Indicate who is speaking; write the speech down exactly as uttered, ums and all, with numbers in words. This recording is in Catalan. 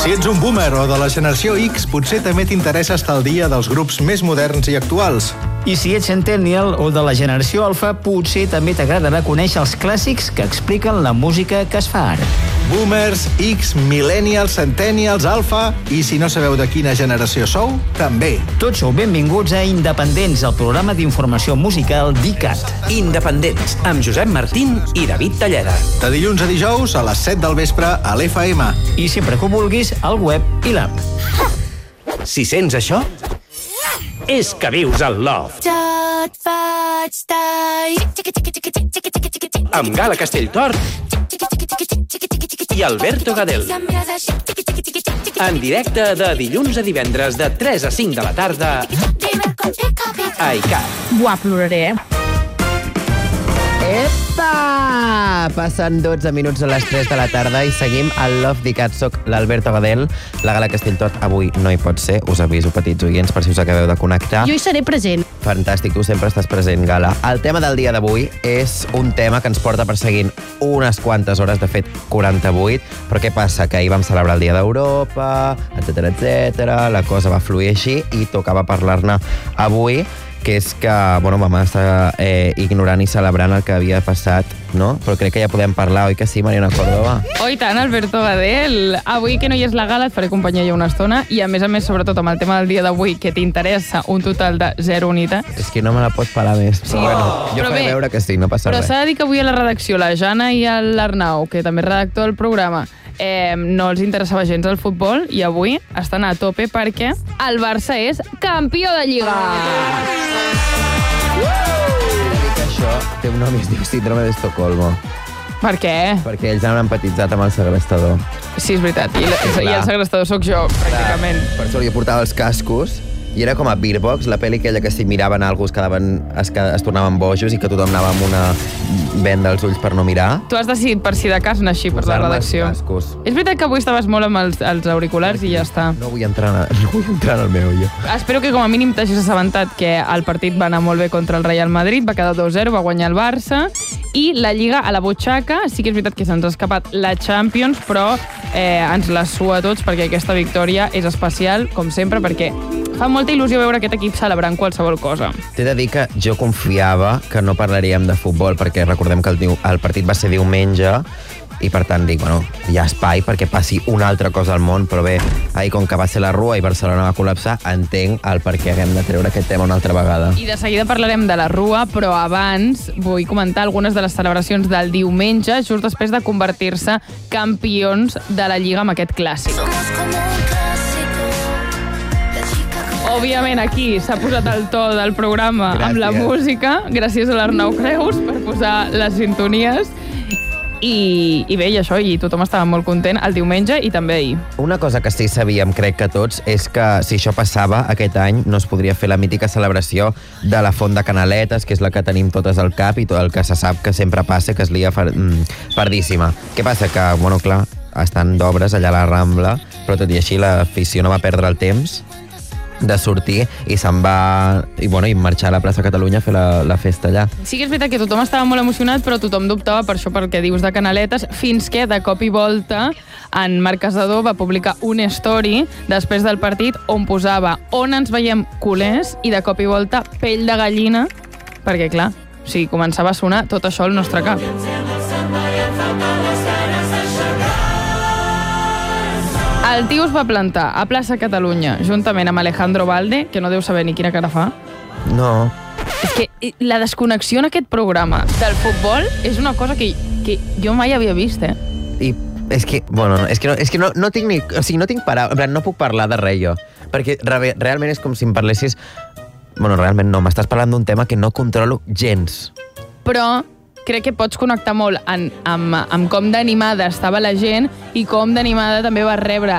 Speaker 1: Si ets un boomer o de la generació X, potser també t'interessa estar al dia dels grups més moderns i actuals.
Speaker 2: I si ets centennial o de la generació alfa, potser també t'agradarà conèixer els clàssics que expliquen la música que es fa ara.
Speaker 1: Boomers, X, millennials, centennials, alfa... I si no sabeu de quina generació sou, també.
Speaker 2: Tots sou benvinguts a Independents, el programa d'informació musical d'I C A T.
Speaker 3: Independents, amb Josep Martín i David Talleda.
Speaker 1: De dilluns a dijous a les set del vespre a l'F M.
Speaker 2: I sempre que ho vulguis, al web i l'app.
Speaker 3: Si sents això, és que vius al Love. Amb Gala Castelltort i Alberto Gadel. En directe de dilluns a divendres de tres a cinc de la tarda a I C A T.
Speaker 4: Buah, ploraré, eh?
Speaker 5: Epa! Passen dotze minuts a les tres de la tarda i seguim al Love d'I C A T. Soc l'Alberto Gadel. La Gala Castelltot avui no hi pot ser. Us aviso, petits oients, per si us acabeu de connectar.
Speaker 4: Jo hi seré present.
Speaker 5: Fantàstic, tu sempre estàs present, Gala. El tema del dia d'avui és un tema que ens porta perseguint unes quantes hores, de fet quaranta-vuit, però què passa? Que ahir vam celebrar el Dia d'Europa, etcètera, etcètera, la cosa va fluir així i tocava parlar-ne avui, que és que, bueno, vam estar eh, ignorant i celebrant el que havia passat, no? Però crec que ja podem parlar, oi que sí, Mariana Córdoba?
Speaker 6: Oi tant, Alberto Gadel. Avui que no hi és la Gala et faré companyia ja una estona i a més a més, sobretot amb el tema del dia d'avui, que t'interessa un total de zero unitats.
Speaker 5: És que no me la pots parar més.
Speaker 6: Sí.
Speaker 5: Però bueno, jo
Speaker 6: Però
Speaker 5: faré
Speaker 6: bé,
Speaker 5: veure que sí, no passa
Speaker 6: Però
Speaker 5: res.
Speaker 6: s'ha de dir que avui a la redacció la Jana i l'Arnau, que també és redactor del programa, eh, no els interessava gens el futbol i avui estan a tope perquè el Barça és campió de Lliga.
Speaker 5: Això té un nom i es diu síndrome d'Estocolmo.
Speaker 6: Per què?
Speaker 5: Perquè ells han empatitzat amb el segrestador.
Speaker 6: Sí, és veritat. I,
Speaker 5: Sí,
Speaker 6: I
Speaker 5: clar.
Speaker 6: el segrestador sóc jo, pràcticament.
Speaker 5: Per això li portava els cascos i era com a Beer Box, la pel·li aquella que si miraven algú es, quedaven, es, es tornaven bojos i que tothom anava amb una venda als ulls per no mirar.
Speaker 6: Tu has decidit per si de cas anar així per la
Speaker 5: Posar-me els
Speaker 6: redacció.
Speaker 5: cascos.
Speaker 6: És veritat que avui estaves molt amb els, els auriculars i ja està.
Speaker 5: No vull entrar, en, no vull entrar en el meu jo.
Speaker 6: Espero que com a mínim t'hagis assabentat que el partit va anar molt bé contra el Real Madrid, va quedar dos zero, va guanyar el Barça, i la Lliga a la butxaca. Sí que és veritat que se'ns ha escapat la Champions, però eh, ens la sua a tots perquè aquesta victòria és especial, com sempre, perquè fa molta il·lusió veure aquest equip celebrant qualsevol cosa.
Speaker 5: T'he de dir que jo confiava que no parlaríem de futbol, perquè recordem que el, diu, el partit va ser diumenge, i per tant dic, bueno, hi ha espai perquè passi una altra cosa al món, però bé, ahir com que va ser la Rua i Barcelona va col·lapsar, entenc el per què haguem de treure aquest tema una altra vegada.
Speaker 6: I de seguida parlarem de la Rua, però abans vull comentar algunes de les celebracions del diumenge, just després de convertir-se campions de la Lliga amb aquest clàssic. Òbviament aquí s'ha posat el to del programa
Speaker 5: Gràcies.
Speaker 6: amb la música, gràcies a l'Arnau Creus per posar les sintonies. I, i bé, i això, i tothom estava molt content el diumenge i també ahir.
Speaker 5: Una cosa que sí sabíem, crec que tots, és que si això passava aquest any no es podria fer la mítica celebració de la Font de Canaletes, que és la que tenim totes al cap i tot el que se sap que sempre passa, que es lia far, mm, pardíssima. Què passa? Que, bueno, clar, estan d'obres allà a la Rambla, però tot i així l'afició no va perdre el temps de sortir i se'n va i, bueno, i marxar a la plaça Catalunya a fer la, la festa allà.
Speaker 6: Sí que és veritat que tothom estava molt emocionat, però tothom dubtava per això, perquè dius de Canaletes, fins que de cop i volta en Marc Casador va publicar un story després del partit on posava on ens veiem culers i de cop i volta pell de gallina, perquè clar, o sigui, començava a sonar tot això al nostre cap. El tio es va plantar a plaça Catalunya juntament amb Alejandro Valde, que no deu saber ni quina cara fa.
Speaker 5: No.
Speaker 6: És que la desconnexió en aquest programa del futbol és una cosa que, que jo mai havia vist, eh?
Speaker 5: I és que, bueno, és que, no, és que no, no tinc ni... O sigui, no tinc parau... En plan, no puc parlar de res, jo. Perquè re, realment és com si em parlessis... Bueno, realment no, m'estàs parlant d'un tema que no controlo gens.
Speaker 6: Però crec que pots connectar molt en, amb, amb com d'animada estava la gent i com d'animada també va rebre